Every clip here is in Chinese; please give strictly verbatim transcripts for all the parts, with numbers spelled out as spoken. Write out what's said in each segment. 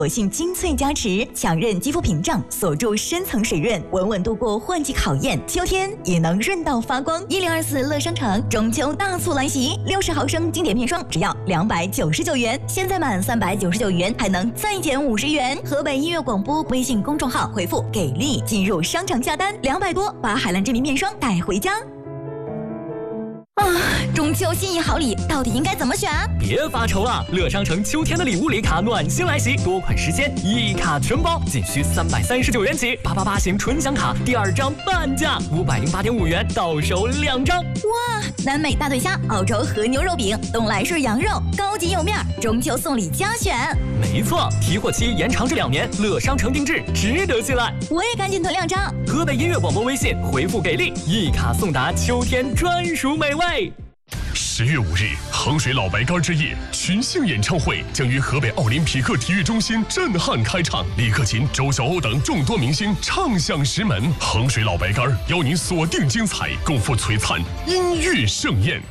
活性精粹加持，强韧肌肤屏障，锁住深层水润，稳稳度过换季考验，秋天也能润到发光。一零二四乐商城中秋大促来袭，六十毫升经典面霜只要两百九十九元，现在满三百九十九元还能再减五十元。河北音乐广播微信公众号回复给力进入商场下单，两百多把海蓝之谜面霜带回家。啊，中秋心意好礼到底应该怎么选？ 别发愁了，乐商城秋天的礼物礼卡暖心来袭，多款时间一卡全包，仅需三百三十九元起。八八八型纯享卡第二张半价，五百零八点五元到手两张。 哇，南美大对虾、澳洲和牛肉饼、东来顺羊肉，高级有面，中秋送礼加选。 没错，提货期延长至两年，乐商城定制，值得信赖。 我也赶紧囤两张。 河北音乐广播微信回复给力，一卡送达秋天专属美味。 十月五日，衡水老白干之夜群星演唱会将于河北奥林匹克体育中心震撼开场，李克勤、周晓鸥等众多明星唱响石门。衡水老白干邀您锁定精彩，共赴璀璨音乐盛宴。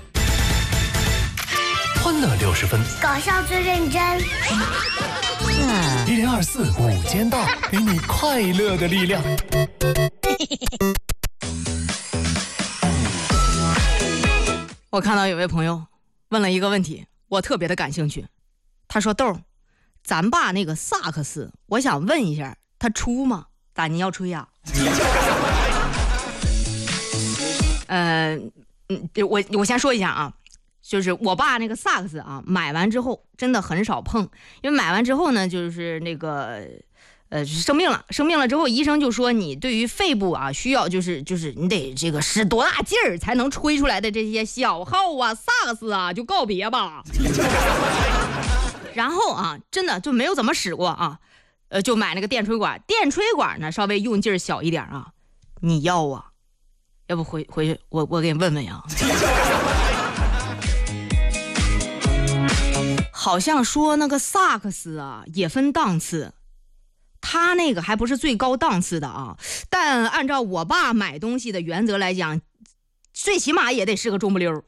欢乐六十分， 搞笑最认真。 一零二四午间到，给你快乐的力量。 我看到有位朋友问了一个问题，我特别的感兴趣。他说：“豆儿，咱爸那个萨克斯，我想问一下，他出吗？咋你要吹呀、啊？”呃，嗯，我我先说一下啊，就是我爸那个萨克斯啊，买完之后真的很少碰，因为买完之后呢，就是那个。呃，生病了，生病了之后，医生就说你对于肺部啊，需要就是就是你得这个使多大劲儿才能吹出来的这些小号啊、萨克斯啊，就告别吧。然后啊，真的就没有怎么使过啊，呃，就买那个电吹管，电吹管呢稍微用劲儿小一点啊。你要啊？要不回回去我我给你问问呀。好像说那个萨克斯啊也分档次。他那个还不是最高档次的啊，但按照我爸买东西的原则来讲，最起码也得是个中不溜。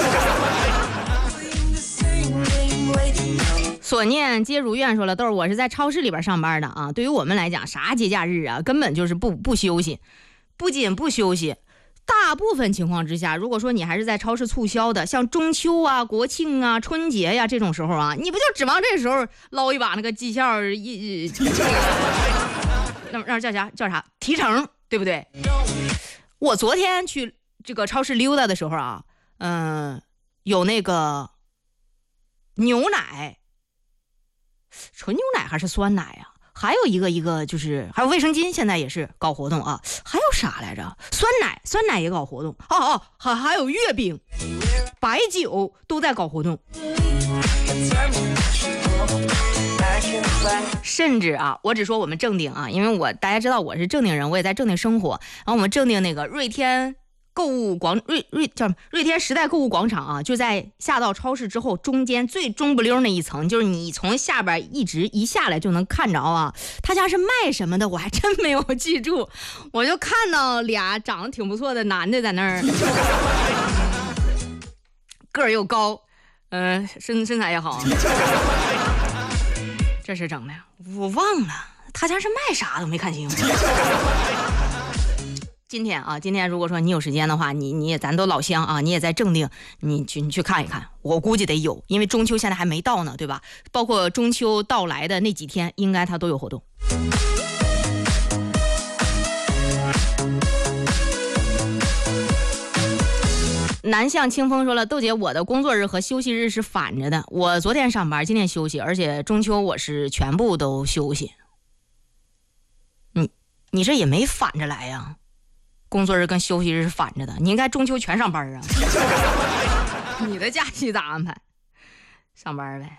所念皆如愿说了，豆儿，我是在超市里边上班的啊。对于我们来讲，啥节假日啊，根本就是不不休息，不仅不休息。大部分情况之下，如果说你还是在超市促销的，像中秋啊、国庆啊、春节呀、啊、这种时候啊，你不就指望这时候捞一把那个绩效一那让叫啥叫啥提成，对不对？我昨天去这个超市溜达的时候啊，嗯、呃，有那个牛奶，纯牛奶还是酸奶啊？还有一个一个就是还有卫生巾，现在也是搞活动啊。还有啥来着？酸奶，酸奶也搞活动。哦哦，还还有月饼、白酒都在搞活动。甚至啊，我只说我们正定啊，因为我大家知道我是正定人，我也在正定生活。然后我们正定那个瑞天购物广瑞瑞叫什么？瑞天时代购物广场啊，就在下到超市之后，中间最中不溜那一层，就是你从下边一直一下来就能看着啊。他家是卖什么的，我还真没有记住。我就看到俩长得挺不错的男的在那儿，个儿又高，呃，身身材也好。这是整的，我忘了他家是卖啥的，我没看清。今天啊，今天如果说你有时间的话，你你也咱都老乡啊，你也在正定，你去你去看一看，我估计得有，因为中秋现在还没到呢，对吧？包括中秋到来的那几天，应该它都有活动。南向清风说了，豆姐，我的工作日和休息日是反着的，我昨天上班，今天休息，而且中秋我是全部都休息。你你这也没反着来呀？工作日跟休息日是反着的，你应该中秋全上班啊。你的假期咋安排？上班呗。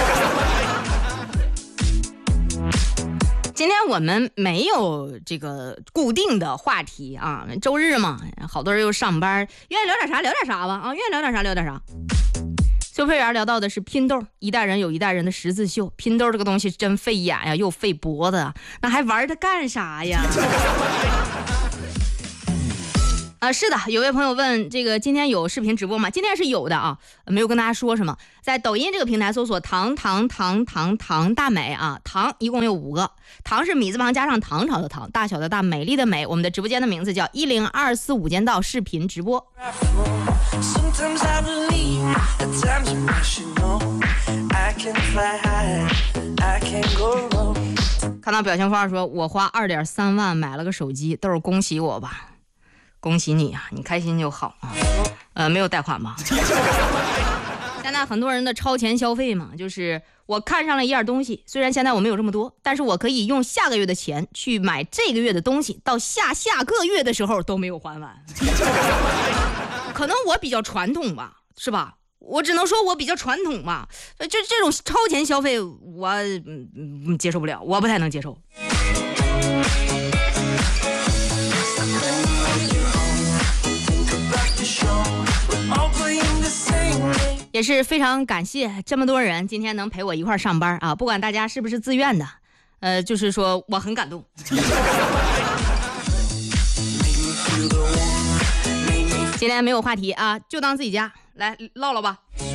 今天我们没有这个固定的话题啊，周日嘛，好多人又上班，愿意聊点啥聊点啥吧啊，愿意聊点啥聊点啥。修配员聊到的是拼豆，一代人有一代人的十字绣，拼豆这个东西真费眼呀，又费脖子，那还玩它干啥呀？ 啊，是的，有位朋友问这个今天有视频直播吗？今天是有的啊，没有跟大家说什么。在抖音这个平台搜索糖糖糖糖糖大美啊，糖一共有五个，糖是米字旁加上唐朝的唐，大小的大，美丽的美。我们的直播间的名字叫一零二四无间道视频直播。看到表情包说，我花二点三万买了个手机，都是恭喜我吧。恭喜你啊，你开心就好啊。呃，没有贷款吧？现在很多人的超前消费嘛，就是我看上了一样东西，虽然现在我没有这么多，但是我可以用下个月的钱去买这个月的东西，到下下个月的时候都没有还完。可能我比较传统吧，是吧？我只能说我比较传统吧，这这种超前消费我、嗯、接受不了，我不太能接受。也是非常感谢这么多人今天能陪我一块上班啊！不管大家是不是自愿的，呃，就是说我很感动。今天没有话题啊，就当自己家来唠唠吧。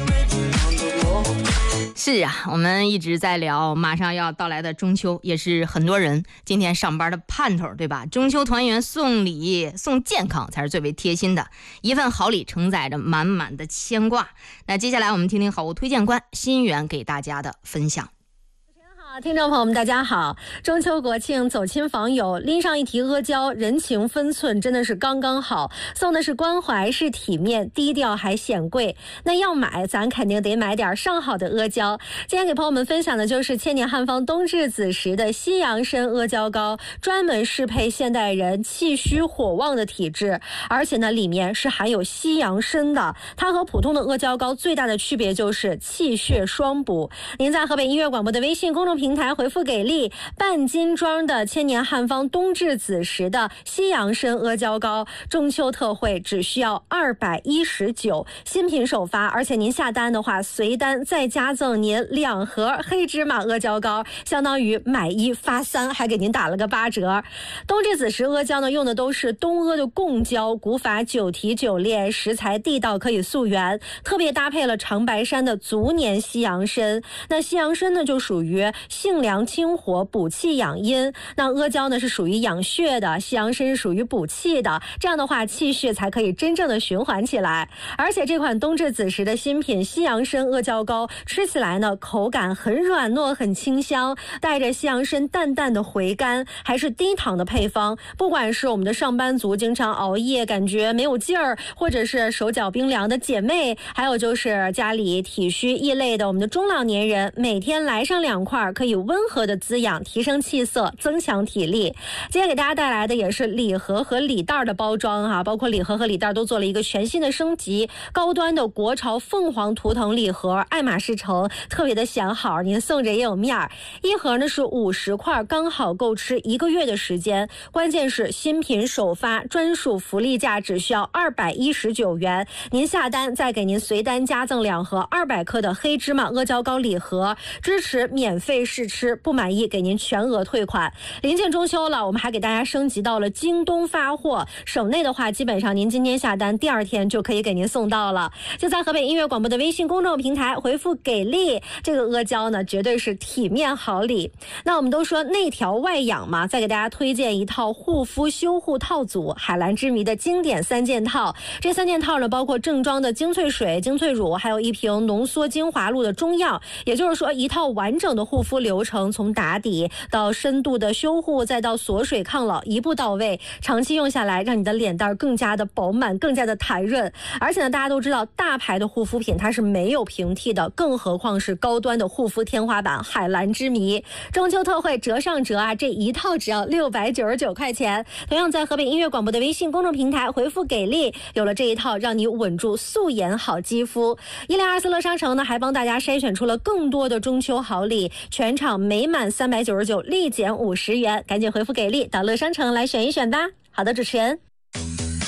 是啊，我们一直在聊马上要到来的中秋，也是很多人今天上班的盼头，对吧？中秋团圆送礼送健康才是最为贴心的，一份好礼承载着满满的牵挂。那接下来我们听听好物推荐官心源给大家的分享。 听众朋友们大家好，中秋国庆走亲访友，拎上一提阿胶，人情分寸真的是刚刚好，送的是关怀是体面，低调还显贵。那要买咱肯定得买点上好的阿胶。今天给朋友们分享的就是千年汉方冬至子时的西洋参阿胶膏，专门适配现代人气虚火旺的体质，而且呢里面是含有西洋参的。它和普通的阿胶膏最大的区别就是气血双补。您在河北音乐广播的微信公众平台平台回复给力，半斤装的千年汉方冬至子时的西洋参阿胶膏，中秋特惠只需要二百一十九，新品首发，而且您下单的话，随单再加赠您两盒黑芝麻阿胶膏，相当于买一发三，还给您打了个八折。冬至子时阿胶呢，用的都是东阿的贡胶，古法九提九炼，食材地道，可以溯源，特别搭配了长白山的足年西洋参。那西洋参呢，就属于性凉清火，补气养阴。那阿胶呢是属于养血的，西洋参是属于补气的，这样的话气血才可以真正的循环起来。而且这款冬至子时的新品西洋参阿胶膏，吃起来呢口感很软糯很清香，带着西洋参淡淡的回甘，还是低糖的配方。不管是我们的上班族经常熬夜感觉没有劲儿，或者是手脚冰凉的姐妹，还有就是家里体虚易累的我们的中老年人，每天来上两块，可以温和的滋养，提升气色，增强体力。今天给大家带来的也是礼盒和礼袋的包装哈，包括礼盒和礼袋都做了一个全新的升级，高端的国潮凤凰图腾礼盒，爱马仕橙，特别的显好，您送着也有面儿。一盒呢是五十块，刚好够吃一个月的时间。关键是新品首发，专属福利价只需要二百一十九元，您下单再给您随单加赠两盒二百克的黑芝麻阿胶膏礼盒，支持免费试吃，不满意给您全额退款。临近中秋了，我们还给大家升级到了京东发货，省内的话基本上您今天下单，第二天就可以给您送到了。就在河北音乐广播的微信公众平台回复给力，这个阿胶呢绝对是体面好礼。那我们都说内调外养嘛，再给大家推荐一套护肤修护套组，海蓝之谜的经典三件套。这三件套呢包括正装的精粹水、精粹乳，还有一瓶浓缩精华露的中药，也就是说一套完整的护肤流程，从打底到深度的修护，再到锁水抗老，一步到位，长期用下来让你的脸蛋更加的饱满，更加的弹润。而且呢大家都知道大牌的护肤品它是没有平替的，更何况是高端的护肤天花板海蓝之谜。中秋特惠折上折啊，这一套只要六百九十九块钱。同样在河北音乐广播的微信公众平台回复给力，有了这一套让你稳住素颜好肌肤。一零二四乐商城呢还帮大家筛选出了更多的中秋好礼，全场每满三百九十九立减五十元，赶紧回复给力到乐商城来选一选吧。好的，主持人。